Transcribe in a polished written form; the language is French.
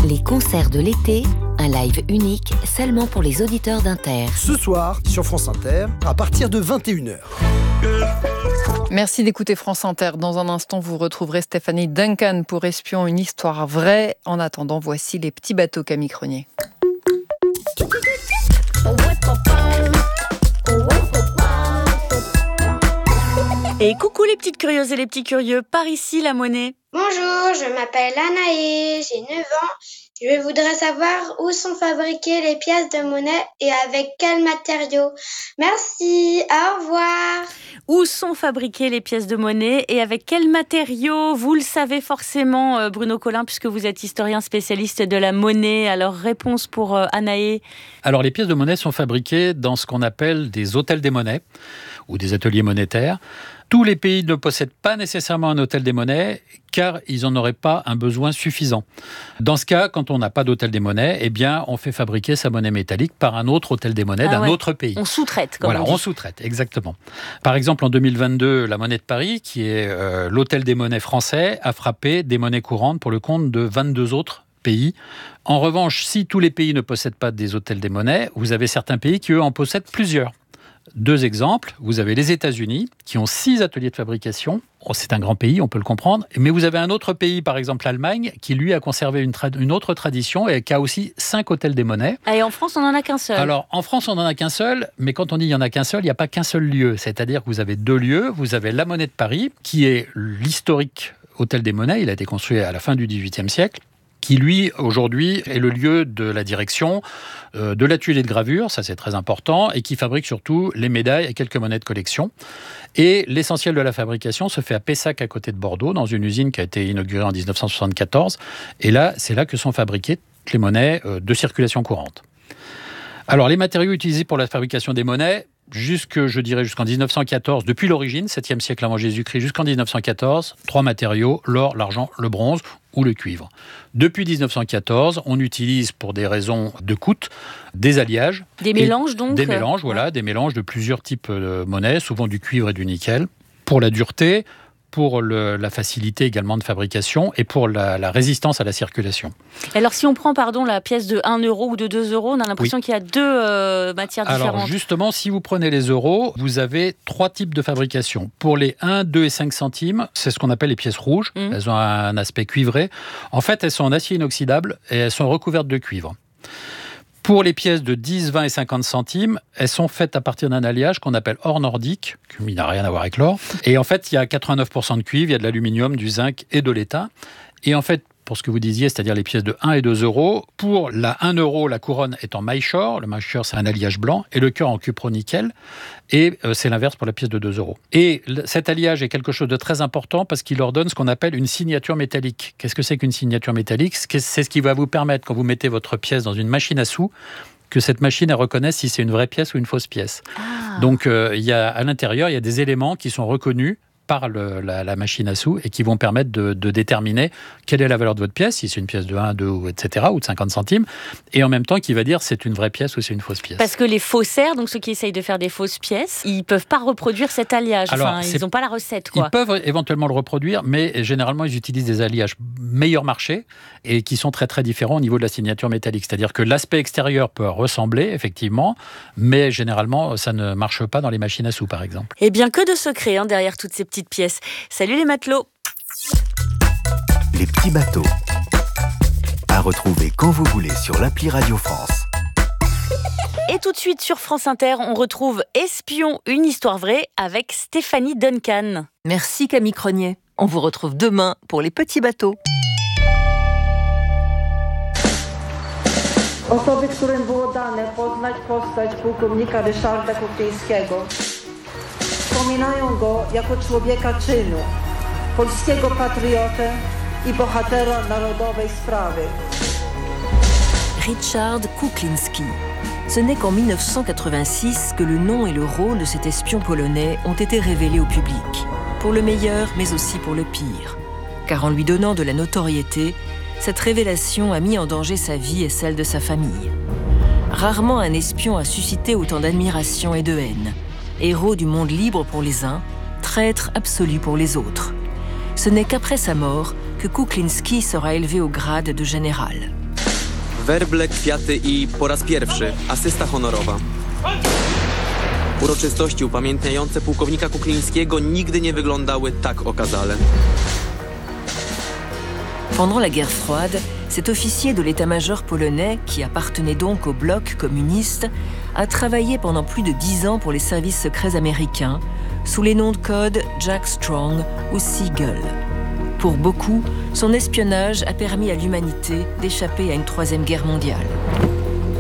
Les concerts de l'été, un live unique seulement pour les auditeurs d'Inter. Ce soir, sur France Inter, à partir de 21h. Merci d'écouter France Inter. Dans un instant, vous retrouverez Stéphanie Duncan pour Espion, une histoire vraie. En attendant, voici les petits bateaux Camille Cronier. Et coucou les petites curieuses et les petits curieux, par ici la monnaie. Bonjour, je m'appelle Anaïs, j'ai 9 ans. Je voudrais savoir où sont fabriquées les pièces de monnaie et avec quels matériaux. Merci, au revoir. Où sont fabriquées les pièces de monnaie et avec quels matériaux? Vous le savez forcément, Bruno Collin, puisque vous êtes historien spécialiste de la monnaie. Alors, réponse pour Anaïs. Alors, les pièces de monnaie sont fabriquées dans ce qu'on appelle des hôtels des monnaies ou des ateliers monétaires. Tous les pays ne possèdent pas nécessairement un hôtel des monnaies car ils n'en auraient pas un besoin suffisant. Dans ce cas, quand on n'a pas d'hôtel des monnaies, eh bien, on fait fabriquer sa monnaie métallique par un autre hôtel des monnaies d'un autre pays. On sous-traite, comme on dit. On sous-traite, exactement. Par exemple, en 2022, la monnaie de Paris, qui est l'hôtel des monnaies français, a frappé des monnaies courantes pour le compte de 22 autres pays. En revanche, si tous les pays ne possèdent pas des hôtels des monnaies, vous avez certains pays qui, eux, en possèdent plusieurs. 2 exemples, vous avez les États-Unis qui ont 6 ateliers de fabrication. C'est un grand pays, on peut le comprendre. Mais vous avez un autre pays, par exemple l'Allemagne, qui lui a conservé une autre tradition et qui a aussi 5 hôtels des monnaies. Et en France, on n'en a qu'un seul. Alors, en France, on n'en a qu'un seul, mais quand on dit il n'y en a qu'un seul, il n'y a pas qu'un seul lieu. C'est-à-dire que vous avez 2 lieux. Vous avez la Monnaie de Paris, qui est l'historique hôtel des monnaies. Il a été construit à la fin du XVIIIe siècle. Qui, lui, aujourd'hui, est le lieu de la direction, de l'atelier de gravure, ça c'est très important, et qui fabrique surtout les médailles et quelques monnaies de collection. Et l'essentiel de la fabrication se fait à Pessac, à côté de Bordeaux, dans une usine qui a été inaugurée en 1974. Et là, c'est là que sont fabriquées les monnaies de circulation courante. Alors, les matériaux utilisés pour la fabrication des monnaies, jusqu'en 1914, depuis l'origine, 7e siècle avant Jésus-Christ, jusqu'en 1914, 3 matériaux, l'or, l'argent, le bronze ou le cuivre. Depuis 1914, on utilise pour des raisons de coût des alliages. Des mélanges donc. Des mélanges, voilà, des mélanges de plusieurs types de monnaies, souvent du cuivre et du nickel, pour la dureté, pour la facilité également de fabrication et pour la résistance à la circulation. Alors si on prend la pièce de 1 euro ou de 2 euros, on a l'impression qu'il y a 2 matières différentes. Alors justement, si vous prenez les euros, vous avez 3 types de fabrication. Pour les 1, 2 et 5 centimes, c'est ce qu'on appelle les pièces rouges. Elles ont un aspect cuivré. En fait, elles sont en acier inoxydable et elles sont recouvertes de cuivre. Pour les pièces de 10, 20 et 50 centimes, elles sont faites à partir d'un alliage qu'on appelle or nordique, qui n'a rien à voir avec l'or. Et en fait, il y a 89% de cuivre, il y a de l'aluminium, du zinc et de l'étain. Et en fait, pour ce que vous disiez, c'est-à-dire les pièces de 1 et 2 euros, pour la 1 euro, la couronne est en maillechort. Le maillechort, c'est un alliage blanc. Et le cœur en cupro-nickel. Et c'est l'inverse pour la pièce de 2 euros. Et cet alliage est quelque chose de très important parce qu'il leur donne ce qu'on appelle une signature métallique. Qu'est-ce que c'est qu'une signature métallique ? C'est ce qui va vous permettre, quand vous mettez votre pièce dans une machine à sous, que cette machine elle reconnaisse si c'est une vraie pièce ou une fausse pièce. Donc, à l'intérieur, il y a des éléments qui sont reconnus par la machine à sous et qui vont permettre de déterminer quelle est la valeur de votre pièce, si c'est une pièce de 1, 2, etc., ou de 50 centimes, et en même temps qui va dire c'est une vraie pièce ou c'est une fausse pièce. Parce que les faussaires, donc ceux qui essayent de faire des fausses pièces, ils ne peuvent pas reproduire cet alliage. Alors, ils n'ont pas la recette, quoi. Ils peuvent éventuellement le reproduire, mais généralement ils utilisent des alliages meilleur marché et qui sont très très différents au niveau de la signature métallique. C'est-à-dire que l'aspect extérieur peut ressembler, effectivement, mais généralement ça ne marche pas dans les machines à sous, par exemple. Eh bien, que de secrets derrière toutes ces petites pièces. Salut les matelots. Les petits bateaux. À retrouver quand vous voulez sur l'appli Radio France. Et tout de suite sur France Inter, on retrouve Espion, une histoire vraie avec Stéphanie Duncan. Merci Camille Cronier. On vous retrouve demain pour les petits bateaux. Osoby, którym było dane poznać postać pułkownika Ryszarda Kuklińskiego, wspominają go jako człowieka czynu, polskiego patriotę i bohatera narodowej sprawy. Ryszard Kukliński. Ce n'est qu'en 1986 que le nom et le rôle de cet espion polonais ont été révélés au public, pour le meilleur mais aussi pour le pire. Car en lui donnant de la notoriété, cette révélation a mis en danger sa vie et celle de sa famille. Rarement un espion a suscité autant d'admiration et de haine. Héros du monde libre pour les uns, traître absolu pour les autres. Ce n'est qu'après sa mort que Kukliński sera élevé au grade de général. Werble, kwiaty i po raz pierwszy asysta honorowa. Uroczystości upamiętniające pułkownika Kuklińskiego nigdy nie wyglądały tak okazale. Pendant la guerre froide, cet officier de l'état-major polonais, qui appartenait donc au bloc communiste, a travaillé pendant plus de 10 ans pour les services secrets américains, sous les noms de code Jack Strong ou Siegel. Pour beaucoup, son espionnage a permis à l'humanité d'échapper à une troisième guerre mondiale.